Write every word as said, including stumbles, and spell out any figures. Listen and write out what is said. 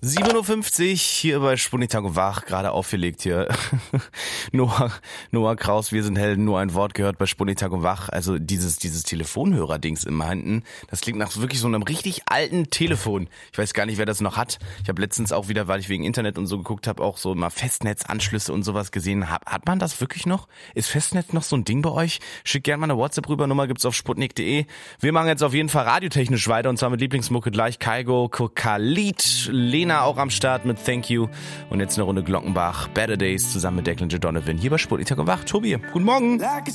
sieben Uhr fünfzig hier bei Sputnik Tag und Wach, gerade aufgelegt hier. Noah, Noah Kraus, wir sind Helden, nur ein Wort gehört bei Sputnik Tag und Wach. Also dieses, dieses Telefonhörer-Dings immer hinten, das klingt nach wirklich so einem richtig alten Telefon. Ich weiß gar nicht, wer das noch hat. Ich habe letztens auch wieder, weil ich wegen Internet und so geguckt habe, auch so mal Festnetzanschlüsse und sowas gesehen. Hat, hat man das wirklich noch? Ist Festnetz noch so ein Ding bei euch? Schickt gerne mal eine WhatsApp rüber, Nummer gibt's auf sputnik punkt de. Wir machen jetzt auf jeden Fall radiotechnisch weiter und zwar mit Lieblingsmucke gleich. Kaigo, Kokalit, Lena auch am Start mit Thank You und jetzt eine Runde Glockenbach, Better Days zusammen mit Declan J. Donovan hier bei Sputnik Tag und Wach. Tobi, guten Morgen.